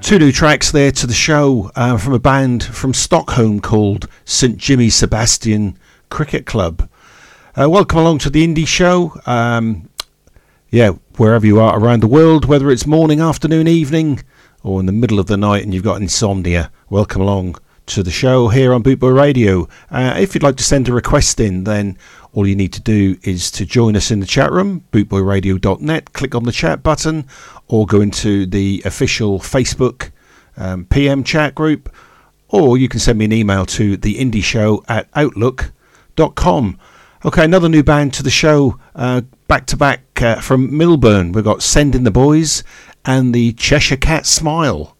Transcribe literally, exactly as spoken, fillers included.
Two new tracks there to the show uh, from a band from Stockholm called Saint Jimmy Sebastian Cricket Club. Uh, welcome along to the Indie Show. Um, yeah, wherever you are around the world, whether it's morning, afternoon, evening, or in the middle of the night and you've got insomnia, welcome along to the show here on Bootboy Radio. Uh, if you'd like to send a request in, then all you need to do is to join us in the chat room, bootboy radio dot net, click on the chat button, or go into the official Facebook um, P M chat group, or you can send me an email to the indie show at outlook dot com. Okay, another new band to the show, uh, back to back uh, from Milburn. We've got Send in the Boys and the Cheshire Cat Smile.